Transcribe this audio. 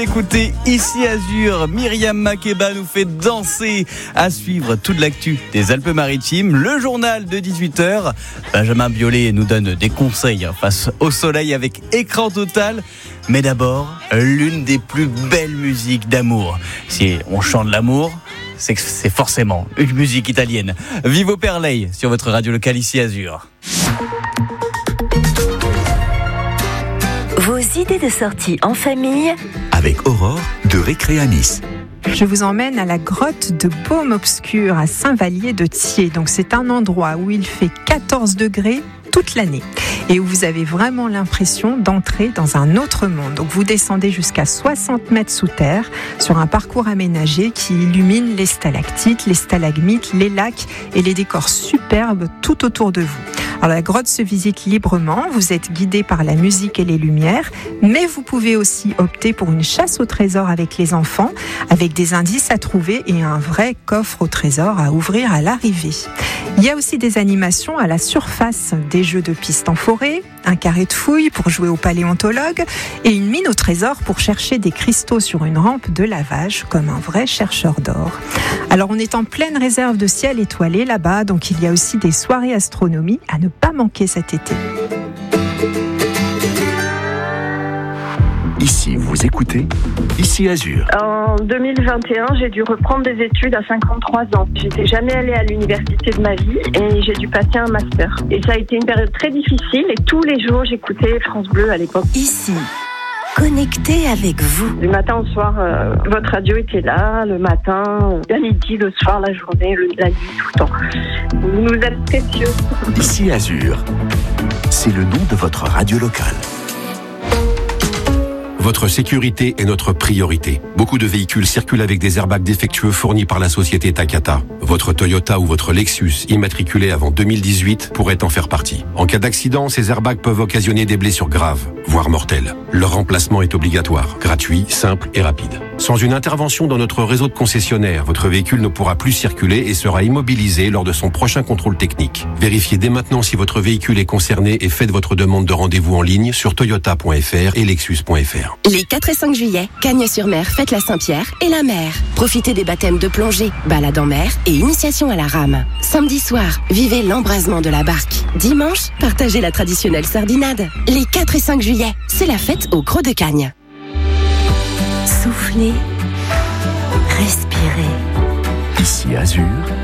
d'écouter Ici Azur. Myriam Makeba nous fait danser. À suivre toute l'actu des Alpes-Maritimes. Le journal de 18h. Benjamin Biolay nous donne des conseils face au soleil avec Écran Total. Mais d'abord, l'une des plus belles musiques d'amour. Si on chante l'amour, c'est que c'est forcément une musique italienne. Vivo per lei sur votre radio locale Ici Azur. Vos idées de sortie en famille avec Aurore de Récré à Nice. Je vous emmène à la grotte de Baume Obscur à Saint-Vallier-de-Thiers. Donc c'est un endroit où il fait 14 degrés toute l'année et où vous avez vraiment l'impression d'entrer dans un autre monde. Donc vous descendez jusqu'à 60 mètres sous terre sur un parcours aménagé qui illumine les stalactites, les stalagmites, les lacs et les décors superbes tout autour de vous. Alors la grotte se visite librement, vous êtes guidé par la musique et les lumières, mais vous pouvez aussi opter pour une chasse au trésor avec les enfants, avec des indices à trouver et un vrai coffre au trésor à ouvrir à l'arrivée. Il y a aussi des animations à la surface, des jeux de piste en forêt, un carré de fouilles pour jouer au paléontologue et une mine au trésor pour chercher des cristaux sur une rampe de lavage comme un vrai chercheur d'or. Alors on est en pleine réserve de ciel étoilé là-bas, donc il y a aussi des soirées astronomie à ne pas manquer cet été. Ici, vous écoutez Ici Azur. En 2021, j'ai dû reprendre des études à 53 ans. J'étais jamais allée à l'université de ma vie et j'ai dû passer un master. Et ça a été une période très difficile et tous les jours, j'écoutais France Bleu à l'époque. Ici, connecté avec vous. Du matin au soir, votre radio était là, le matin, à midi, le soir, la journée, la nuit, tout le temps. Vous nous êtes précieux. Ici Azur, c'est le nom de votre radio locale. Votre sécurité est notre priorité. Beaucoup de véhicules circulent avec des airbags défectueux fournis par la société Takata. Votre Toyota ou votre Lexus, immatriculé avant 2018, pourrait en faire partie. En cas d'accident, ces airbags peuvent occasionner des blessures graves, voire mortelles. Leur remplacement est obligatoire, gratuit, simple et rapide. Sans une intervention dans notre réseau de concessionnaires, votre véhicule ne pourra plus circuler et sera immobilisé lors de son prochain contrôle technique. Vérifiez dès maintenant si votre véhicule est concerné et faites votre demande de rendez-vous en ligne sur toyota.fr et lexus.fr. Les 4 et 5 juillet, Cagnes-sur-Mer fête la Saint-Pierre et la mer. Profitez des baptêmes de plongée, balade en mer et initiation à la rame. Samedi soir, vivez l'embrasement de la barque. Dimanche, partagez la traditionnelle sardinade. Les 4 et 5 juillet, c'est la fête au Creux de Cagnes. Soufflez, respirez. Ici Azur.